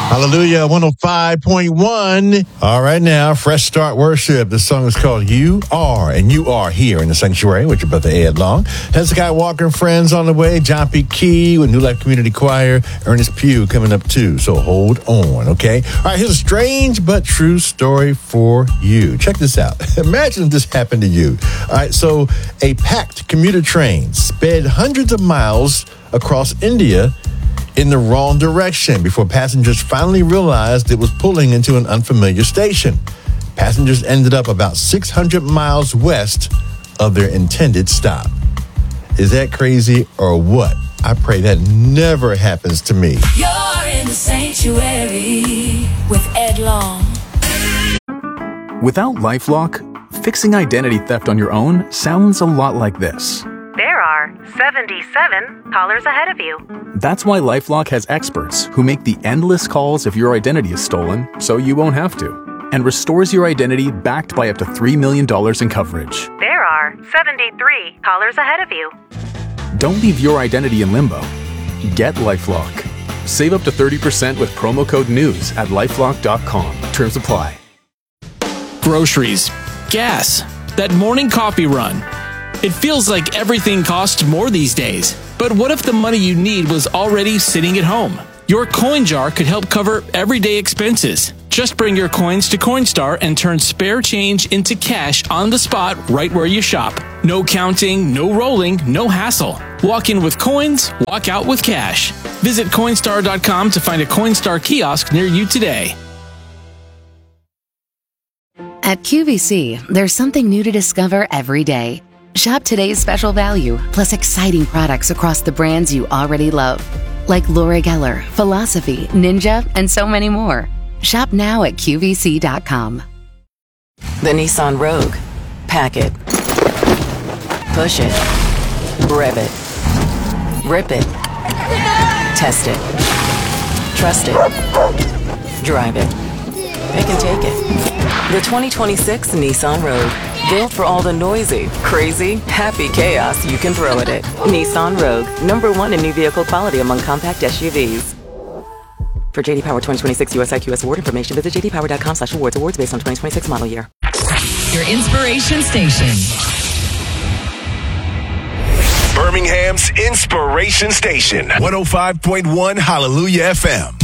Hallelujah, 105.1. All right now, Fresh Start Worship. The song is called You Are, and you are here in the sanctuary with your brother Ed Long. Hezekiah Walker and friends on the way. John P. Key with New Life Community Choir. Ernest Pugh coming up too, so hold on, okay? All right, here's a strange but true story for you. Check this out. Imagine if this happened to you. All right, so a packed commuter train sped hundreds of miles across India in the wrong direction before passengers finally realized it was pulling into an unfamiliar station. Passengers ended up about 600 miles west of their intended stop. Is that crazy or what? I pray that never happens to me. You're in the sanctuary with Ed Long. Without LifeLock, fixing identity theft on your own sounds a lot like this. There are 77 callers ahead of you. That's why LifeLock has experts who make the endless calls if your identity is stolen, so you won't have to, and restores your identity backed by up to $3 million in coverage. There are 73 callers ahead of you. Don't leave your identity in limbo. Get LifeLock. Save up to 30% with promo code NEWS at LifeLock.com. Terms apply. Groceries, gas, that morning coffee run. It feels like everything costs more these days. But what if the money you need was already sitting at home? Your coin jar could help cover everyday expenses. Just bring your coins to Coinstar and turn spare change into cash on the spot right where you shop. No counting, no rolling, no hassle. Walk in with coins, walk out with cash. Visit Coinstar.com to find a Coinstar kiosk near you today. At QVC, there's something new to discover every day. Shop today's special value, plus exciting products across the brands you already love, like Laura Geller, Philosophy, Ninja, and so many more. Shop now at QVC.com. The Nissan Rogue. Pack it. Push it. Rev it. Rip it. Test it. Trust it. Drive it. Pick and take it. The 2026 Nissan Rogue. Built for all the noisy, crazy, happy chaos you can throw at it. Nissan Rogue, #1 in new vehicle quality among compact SUVs. For JD Power 2026 USIQS award information, visit jdpower.com/awards. Awards based on 2026 model year. Your inspiration station. Birmingham's inspiration station. 105.1 Hallelujah FM.